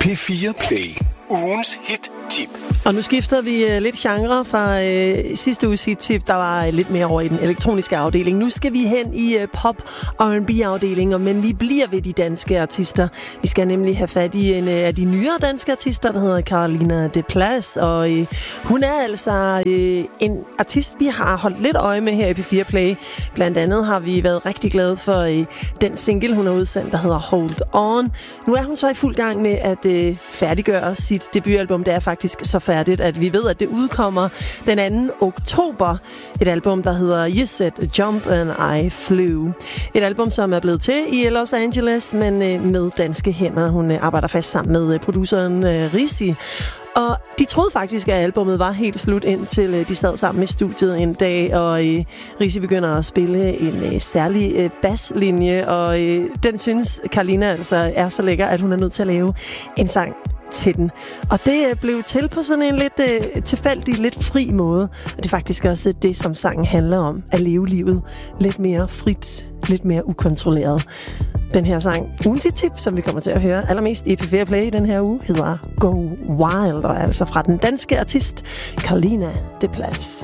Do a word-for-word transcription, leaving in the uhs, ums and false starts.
P fire Play. Ugens hit-tip. Og nu skifter vi uh, lidt genre fra uh, sidste uges hit-tip, der var uh, lidt mere over i den elektroniske afdeling. Nu skal vi hen i uh, pop- og R and B-afdelinger, men vi bliver ved de danske artister. Vi skal nemlig have fat i en uh, af de nyere danske artister, der hedder Carolina de Plas, og uh, hun er altså uh, en artist, vi har holdt lidt øje med her i P fire Play. Blandt andet har vi været rigtig glade for uh, den single, hun har udsendt, der hedder Hold On. Nu er hun så i fuld gang med at uh, færdiggøre sit debutalbum. Det er faktisk så færdigt, at vi ved, at det udkommer den anden oktober. Et album, der hedder You Said Jump and I Flew. Et album, som er blevet til i Los Angeles, men med danske hænder. Hun arbejder fast sammen med produceren Risi. Og de troede faktisk, at albumet var helt slut, indtil de sad sammen i studiet en dag, og øh, Risi begynder at spille en øh, særlig øh, basslinje, og øh, den synes Carolina altså er så lækker, at hun er nødt til at lave en sang til den. Og det øh, blev til på sådan en lidt øh, tilfældig, lidt fri måde. Og det er faktisk også det, som sangen handler om, at leve livet lidt mere frit, lidt mere ukontrolleret. Den her sang, ugens hit-tip, som vi kommer til at høre allermest i P fire Play i den her uge, hedder Go Wild, og altså fra den danske artist Carolina de Plas.